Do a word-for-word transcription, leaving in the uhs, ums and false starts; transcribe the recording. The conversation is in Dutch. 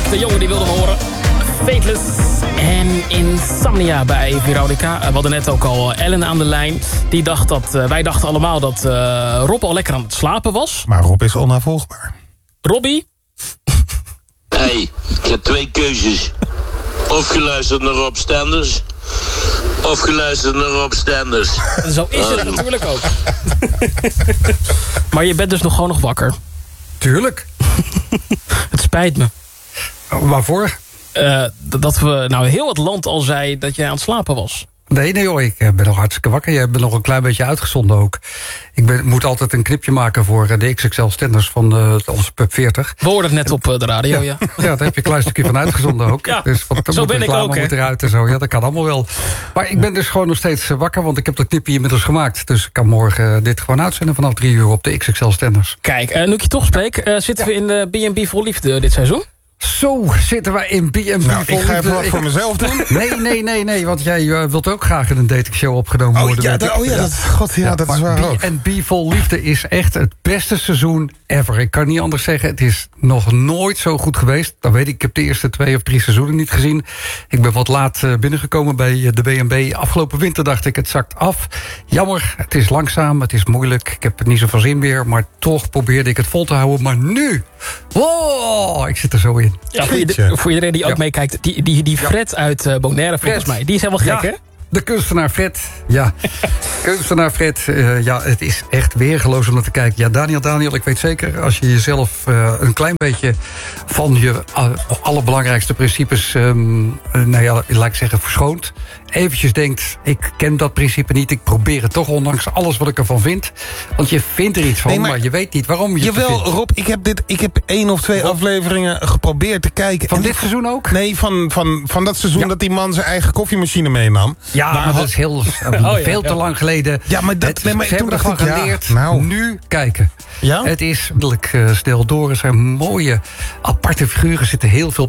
de jongen die wilde we horen. Fateless en Insomnia bij Veronica. We hadden net ook al Ellen aan de lijn. Die dacht dat, uh, wij dachten allemaal dat uh, Rob al lekker aan het slapen was. Maar Rob is onnavolgbaar. Robbie? Hey, ik heb twee keuzes. Of geluisterd naar Rob Stenders... of geluisterd naar Rob Stenders. Zo is het natuurlijk ook. Maar je bent dus nog gewoon nog wakker. Tuurlijk. Het spijt me. Waarvoor? Uh, dat we nou heel het land al zei dat jij aan het slapen was. Nee, nee hoor, ik ben nog hartstikke wakker. Jij bent nog een klein beetje uitgezonden ook. Ik ben, moet altijd een clipje maken voor de X X L-stenders van uh, onze Pub veertig. We hoorden het net op uh, de radio, ja. Ja, ja, daar heb je een klein stukje van uitgezonden ook. Ja, dus wat, zo ben ik ook, hè. moet eruit en zo. Ja, dat kan allemaal wel. Maar ik ben dus gewoon nog steeds wakker, want ik heb dat clipje inmiddels gemaakt. Dus ik kan morgen dit gewoon uitzenden vanaf drie uur op de X X L-stenders. Kijk, uh, nu ik je toch spreek, uh, zitten ja. we in de B en B Vol Liefde dit seizoen? Zo zitten wij in B en B nou, Vol ik ga even wat ik... voor mezelf doen. Nee, nee, nee, nee, want jij uh, wilt ook graag in een datingshow opgenomen oh, worden. Ja, dat, oh ja, dat, God, ja, ja dat is waar ook. B en B Vol Liefde is echt het beste seizoen ever. Ik kan niet anders zeggen, het is nog nooit zo goed geweest. Dan weet ik, ik heb de eerste twee of drie seizoenen niet gezien. Ik ben wat laat uh, binnengekomen bij de B en B. Afgelopen winter dacht ik, het zakt af. Jammer, het is langzaam, het is moeilijk. Ik heb er niet zoveel zin meer, maar toch probeerde ik het vol te houden. Maar nu, wow, ik zit er zo in. Ja, voor, je, voor iedereen die ook ja. meekijkt, die, die, die Fred ja. uit uh, Bonaire volgens Fred. mij, die is helemaal gek, ja. hè? De kunstenaar Fred, ja. kunstenaar Fred, uh, ja, het is echt weergeloos om naar te kijken. Ja, Daniel, Daniel, ik weet zeker, als je jezelf uh, een klein beetje van je uh, allerbelangrijkste principes, um, uh, nou ja, laat ik zeggen, verschoont. Eventjes denkt, ik ken dat principe niet, ik probeer het toch, ondanks alles wat ik ervan vind. Want je vindt er iets van, nee, maar, maar je weet niet waarom je jawel, het vindt. Rob, ik heb, dit, ik heb één of twee wat? afleveringen geprobeerd te kijken. Van en dit seizoen ook? Nee, van, van, van dat seizoen ja. dat die man zijn eigen koffiemachine meenam. Ja, maar, maar dat is heel, uh, oh, veel ja, te ja. lang geleden. Ja, maar dat, het, nee, maar ze hebben ervan ik, geleerd, ja, nou. nu kijken. Ja? Het is, ik uh, stel door, er zijn mooie, aparte figuren, er zitten heel veel